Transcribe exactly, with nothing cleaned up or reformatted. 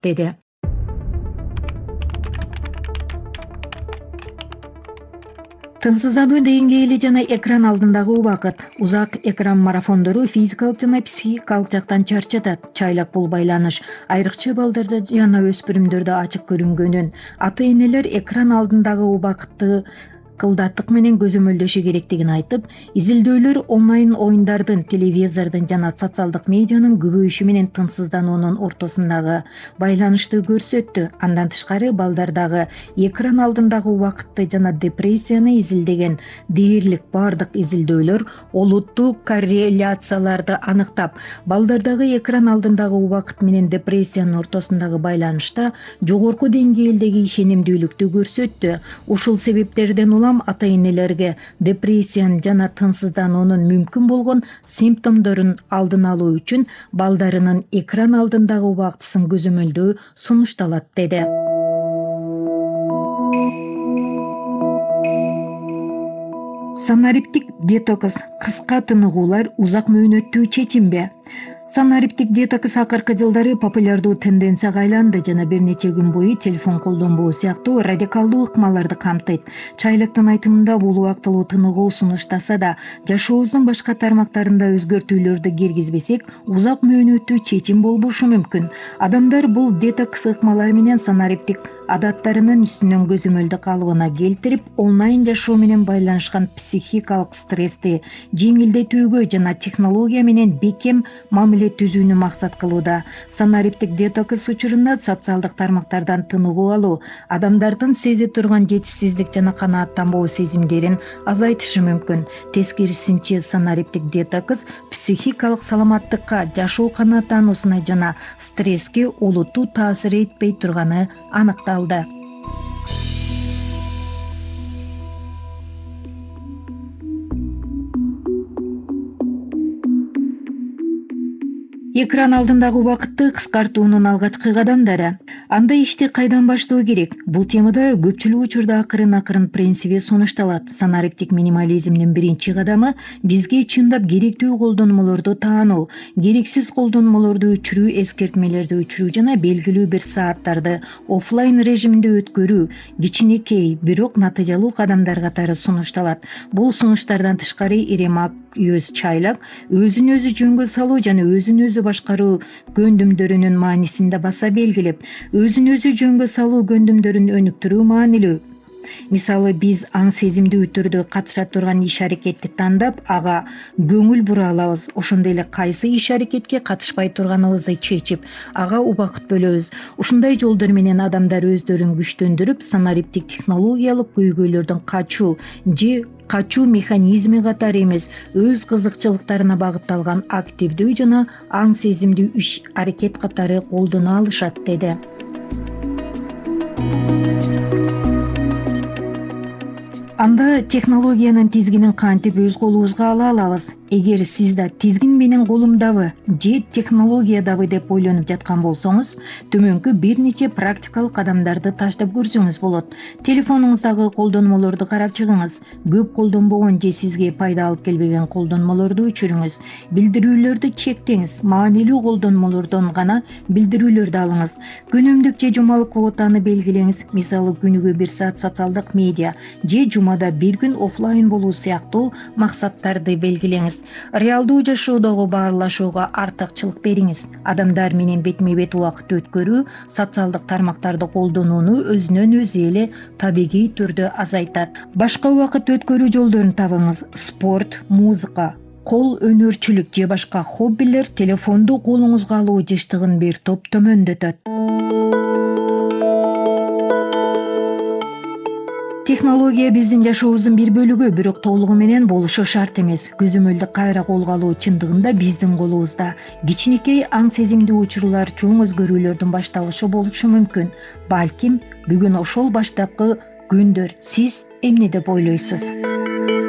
деди. Тынчсыздануу деңгээли жана экран алдындагы убакыт, узак экран марафондору физикалык жана психикалык жактан чарчатат. Чайлак бул байланыш айрыкча балдарда жана өспүрүмдөрдө ачык көрүнгөнүн, ата-энелер экран алдындагы убакытты кылдаттык менен көзөмөлдөшү керектигин айтып, изилдөөлөр онлайн оюндардын, телевизордун жана социалдык медианын көбөйүшү менен тынчсыздануунун ортосундагы байланышты көрсөттү. Андан тышкары балдардагы экран алдындагы убакытты жана депрессияны изилдеген дээрлик бардык изилдөөлөр олуттуу корреляцияларды аныктап, балдардагы экран алдындагы убакыт менен депрессиянын ортосундагы байланышта жогорку деңгээлдеги ишенимдүүлүктү көрсөттү. Ушул себептерден улам ата-энелерге депрессиянын жана тынчсыздануунун мүмкүн болгон симптомдорун алдын алуу үчүн балдарынын экран алдындагы убактысын көзөмөлдөө сунушталат, деди. Санариптик детокс кыска тыныгуулар узак мөөнөттүү чечимби? Санариптик детокс акыркы жылдары популярдуу тенденцияга айланды жана бир нече күн бою телефон колдонбоо сыяктуу радикалдуу ыкмаларды камтыйт. Чайлыктын айтымында бул убактылуу тыныгуу сунуштаса да, жашообуздун башка тармактарында өзгөртүүлөрдү киргизбесек, узак мөөнөттүү чечим болбошу мүмкүн. Адамдар бул детокс ыкмалары менен санариптик адаттарынын үстүнөн көзөмөлдү калыбына келтирип, онлайн жашоо менен байланышкан психикалык стрессти жеңилдетүүгө жана технология менен бекем мамиле түзүүнү максат кылууда. Санариптик детокс учурунда социалдык тармактардан тыныгуу алуу адамдардын сезе турган жетишсиздик жана канааттанбоо сезимдерин азайтышы мүмкүн. Тескерисинче, санариптик детокс психикалык саламаттыкка, жашоо канааттануусуна жана стресске олуттуу таасир этпей турганы аныкталды. Экран алдындагы убакытты кыскартуунун алгачкы кадамдары. Анда ишти кайдан баштоо керек? Бул темада көпчүлүк учурда акырын-акырын принциби сунушталат. Санариптик минимализмдин биринчи кадамы бизге чындап керектүү колдонмолорду таануу, керексиз колдонмолорду өчүрүү, эскертмелерди өчүрүү жана белгилүү бир сааттарды офлайн режиминде өткөрүү кичинекей, бирок натыйжалуу кадамдар катары сунушталат. Бул сунуштардан тышкары Иремак Өз Чайлак өзүн өзү жөнгө салуу жана өзүн өзү башкаруу көндүмдөрүнүн маанисин да баса белгилеп, өзүн өзү жөнгө салуу көндүмдөрүн өнүктүрүү маанилүү. Мисалы, биз аң сезимдүү түрдө катыша турган иш-аракетти тандап, ага көңүл бура алабыз. Ошондой эле кайсы иш-аракетке катышпай турганыбызды чечип, ага убакыт бөлөбүз. Ушундай жолдор менен адамдар өздөрүн күчтөндүрүп, санариптик технологиялык көйгөйлөрдөн качуу же качуу механизми катары эмес, өз кызыкчылыктарына багытталган активдүү жана аң сезимдүү иш-аракет катары колдоно алышат, деди. Анда технологиянын тизгинин кантип өз колубузга ала алабыз? Эгер сиз да тизгин менен колумдабы же технологиядабы деп ойлонуп жаткан болсоңуз, төмөнкү бир нече практикалык кадамдарды таштап көрсөңүз болот. Телефонуңуздагы колдонмолорду карап чыгыңыз. Көп колдонбогон же сизге пайда алып келбеген колдонмолорду өчүрүңүз. Билдирүүлөрдү чектеңиз. Маанилүү колдонмолордон гана билдирүүлөрдү алыңыз. Күнүмдүк же жумалык квотаны белгилеңиз. Мисалы, күнүгө бир саат социалдык медиа же жумада бир күн офлайн болуу сыяктуу максаттарды белгилеңиз. Реалдуу жашоодогу баарлашууга артыкчылык бериңиз. Адамдар менен бетме-бет убакыт өткөрүү социалдык тармактарды колдонууну өзүнөн өзү эле табигый түрдө азайтат. Башка убакыт өткөрүү жолдорун табыңыз. Спорт, музыка, кол өнөрчүлүк же башка хоббилер телефонду колуңузга алуу жыштыгын бир топ төмөндөтөт. Технология биздин жашообуздун бир бөлүгү, бирок толугу менен болушу шарт эмес. Көзөмөлдү кайра колго алуу чындыгында биздин колубузда. Кичинекей аң сезимдүү учурлар чоң өзгөрүүлөрдүн башталышы болушу мүмкүн. Балким бүгүн ошол баштапкы күндөр. Сиз эмне деп ойлойсуз?